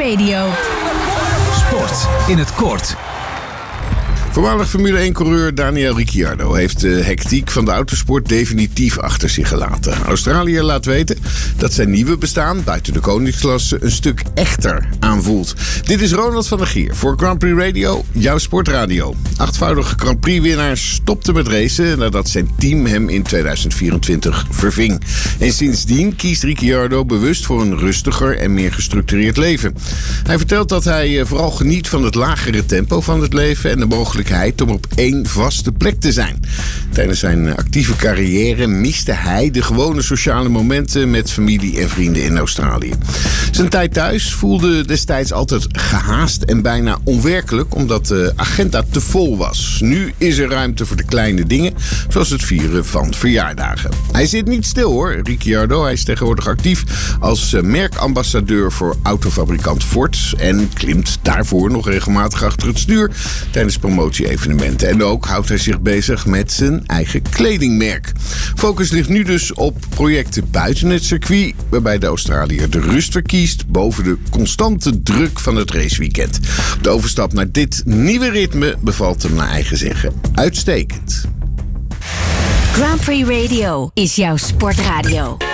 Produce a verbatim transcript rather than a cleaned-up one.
Radio. Sport in het kort. Voormalig Formule één-coureur Daniel Ricciardo heeft de hectiek van de autosport definitief achter zich gelaten. Australië laat weten dat zijn nieuwe bestaan buiten de koningsklasse een stuk echter aanvoelt. Dit is Ronald van der Gier voor Grand Prix Radio, jouw sportradio. Achtvoudige Grand Prix-winnaar stopte met racen nadat zijn team hem in tweeduizend vierentwintig verving. En sindsdien kiest Ricciardo bewust voor een rustiger en meer gestructureerd leven. Hij vertelt dat hij vooral geniet van het lagere tempo van het leven en de mogelijkheid om op één vaste plek te zijn. Tijdens zijn actieve carrière miste hij de gewone sociale momenten met familie en vrienden in Australië. Zijn tijd thuis voelde destijds altijd gehaast en bijna onwerkelijk, omdat de agenda te vol was. Nu is er ruimte voor de kleine dingen, zoals het vieren van verjaardagen. Hij zit niet stil hoor, Ricciardo. Hij is tegenwoordig actief als merkambassadeur voor autofabrikant Ford en klimt daarvoor nog regelmatig achter het stuur tijdens promotie-evenementen. En ook houdt hij zich bezig met zijn eigen kledingmerk. Focus ligt nu dus op projecten buiten het circuit, waarbij de Australiër de rust verkiest boven de constante druk van het raceweekend. De overstap naar dit nieuwe ritme bevalt hem naar eigen zeggen uitstekend. Grand Prix Radio is jouw sportradio.